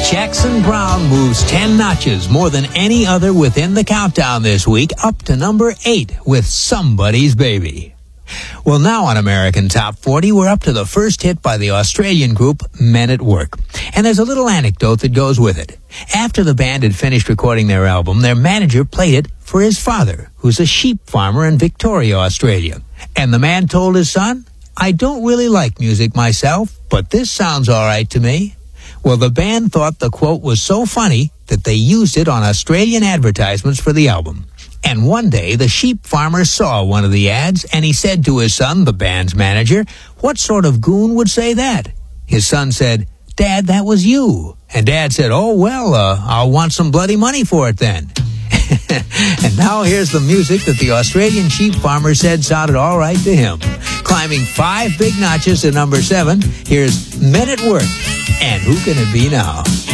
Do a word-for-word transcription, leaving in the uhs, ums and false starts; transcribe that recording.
Jackson Browne moves ten notches, more than any other within the countdown this week, up to number eight with Somebody's Baby. Well, now on American Top forty, we're up to the first hit by the Australian group Men at Work. And there's a little anecdote that goes with it. After the band had finished recording their album, their manager played it for his father, who's a sheep farmer in Victoria, Australia. And the man told his son, "I don't really like music myself, but this sounds all right to me." Well, the band thought the quote was so funny that they used it on Australian advertisements for the album. And one day, the sheep farmer saw one of the ads, and he said to his son, the band's manager, "What sort of goon would say that?" His son said, "Dad, that was you." And Dad said, "Oh, well, uh, I'll want some bloody money for it then." And now here's the music that the Australian sheep farmer said sounded all right to him. Climbing five big notches to number seven, here's Men at Work. And who can it be now?